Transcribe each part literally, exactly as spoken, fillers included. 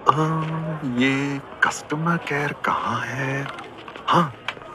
अ, ये customer care कहाँ है? हाँ,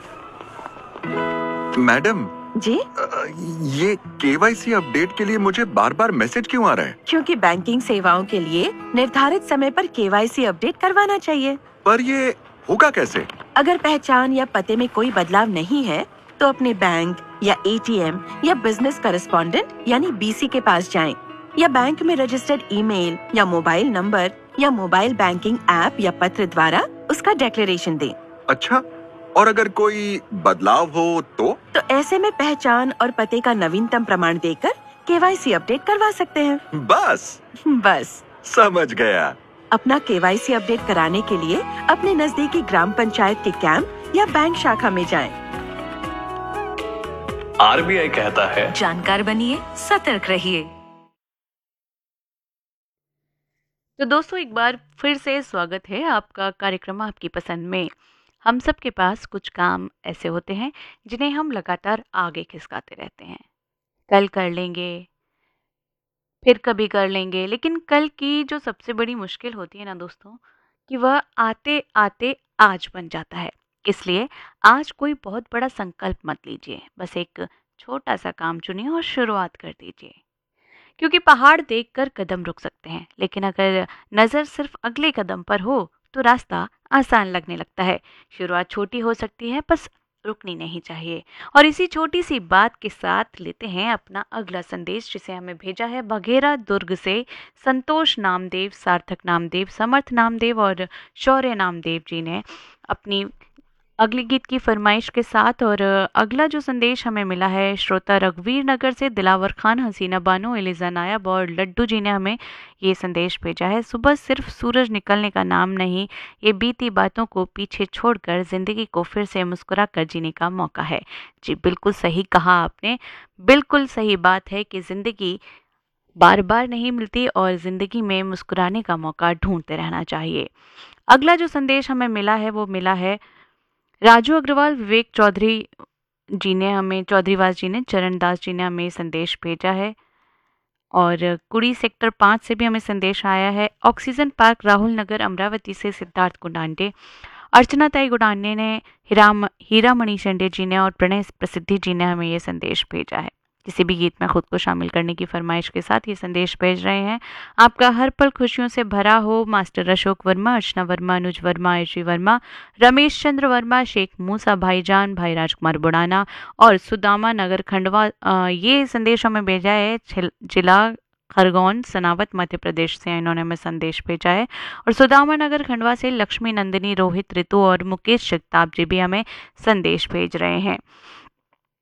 मैडम, जी, अ, ये केवाईसी अपडेट के लिए मुझे बार बार मैसेज क्यों आ रहा है? क्योंकि बैंकिंग सेवाओं के लिए निर्धारित समय पर केवाईसी अपडेट करवाना चाहिए। पर ये होगा कैसे? अगर पहचान या पते में कोई बदलाव नहीं है, तो अपने बैंक या एटीएम या बिजनेस करेस्पॉन्डेंट यानी बीसी के पास जाएं, या बैंक में रजिस्टर्ड ईमेल या मोबाइल नंबर या मोबाइल बैंकिंग ऐप या पत्र द्वारा उसका डिक्लेरेशन दें। अच्छा, और अगर कोई बदलाव हो तो? तो ऐसे में पहचान और पते का नवीनतम प्रमाण देकर केवाईसी अपडेट करवा सकते हैं। बस बस समझ गया। अपना केवाईसी अपडेट कराने के लिए अपने नजदीकी ग्राम पंचायत के कैंप या बैंक शाखा में जाएं। आरबीआई कहता है, जानकार बनिए, सतर्क रहिए। तो दोस्तों, एक बार फिर से स्वागत है आपका कार्यक्रम आपकी पसंद में। हम सब के पास कुछ काम ऐसे होते हैं जिन्हें हम लगातार आगे खिसकाते रहते हैं। कल कर लेंगे, फिर कभी कर लेंगे, लेकिन कल की जो सबसे बड़ी मुश्किल होती है ना दोस्तों, कि वह आते आते आज बन जाता है। इसलिए आज कोई बहुत बड़ा संकल्प मत लीजिए, बस एक छोटा सा काम चुनिए और शुरुआत कर दीजिए। क्योंकि पहाड़ देखकर कदम रुक सकते हैं, लेकिन अगर नज़र सिर्फ अगले कदम पर हो तो रास्ता आसान लगने लगता है। शुरुआत छोटी हो सकती है, बस रुकनी नहीं चाहिए। और इसी छोटी सी बात के साथ लेते हैं अपना अगला संदेश, जिसे हमें भेजा है बघेरा दुर्ग से संतोष नामदेव, सार्थक नामदेव, समर्थ नामदेव और शौर्य नामदेव जी ने अपनी अगले गीत की फरमाइश के साथ। और अगला जो संदेश हमें मिला है श्रोता रघुवीर नगर से दिलावर खान, हसीना बानो, एलिजा नायब और लड्डू जी ने हमें ये संदेश भेजा है। सुबह सिर्फ सूरज निकलने का नाम नहीं, ये बीती बातों को पीछे छोड़कर ज़िंदगी को फिर से मुस्कुरा कर जीने का मौका है। जी बिल्कुल सही कहा आपने, बिल्कुल सही बात है कि ज़िंदगी बार बार नहीं मिलती और ज़िंदगी में मुस्कुराने का मौका ढूंढते रहना चाहिए। अगला जो संदेश हमें मिला है वो मिला है राजू अग्रवाल, विवेक चौधरी जी ने हमें, चौधरीवास जी ने, चरणदास जी ने हमें संदेश भेजा है। और कुड़ी सेक्टर पाँच से भी हमें संदेश आया है। ऑक्सीजन पार्क राहुल नगर अमरावती से सिद्धार्थ गुडांडे, अर्चना ताई गुडांडे ने, हीराम हीरामणि शेंडे जी ने और प्रणय प्रसिद्धि जी ने हमें ये संदेश भेजा है। किसी भी गीत में खुद को शामिल करने की फरमाइश के साथ ये संदेश भेज रहे हैं। आपका हर पल खुशियों से भरा हो। मास्टर अशोक वर्मा, अर्चना वर्मा, अनुज वर्मा, आयुषी वर्मा, रमेश चंद्र वर्मा, शेख मूसा भाईजान, भाई राजकुमार बुड़ाना और सुदामा नगर खंडवा, ये संदेश हमें भेजा है जिला खरगोन सनावत मध्य प्रदेश से इन्होंने हमें संदेश भेजा है। और सुदामा नगर खंडवा से लक्ष्मी नंदिनी, रोहित, ऋतु और मुकेश जगताप जी भी हमें संदेश भेज रहे हैं।